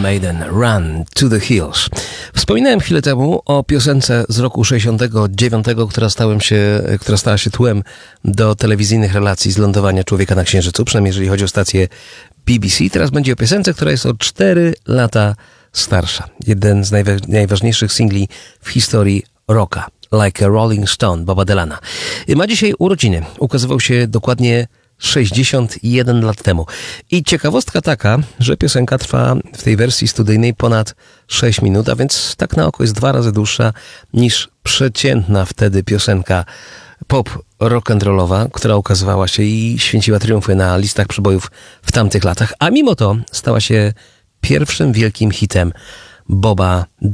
Maiden, Run to the Hills. Wspominałem chwilę temu o piosence z roku 69, która stała się tłem do telewizyjnych relacji z lądowania człowieka na Księżycu, przynajmniej jeżeli chodzi o stację BBC. Teraz będzie o piosence, która jest o 4 lata starsza. Jeden z najważniejszych singli w historii rocka. Like a Rolling Stone, Boba Dylana. Ma dzisiaj urodziny. Ukazywał się dokładnie 61 lat temu. I ciekawostka taka, że piosenka trwa w tej wersji studyjnej ponad 6 minut, a więc tak na oko jest 2 razy dłuższa niż przeciętna wtedy piosenka pop rock'n'rollowa, która ukazywała się i święciła triumfy na listach przebojów w tamtych latach, a mimo to stała się pierwszym wielkim hitem Boba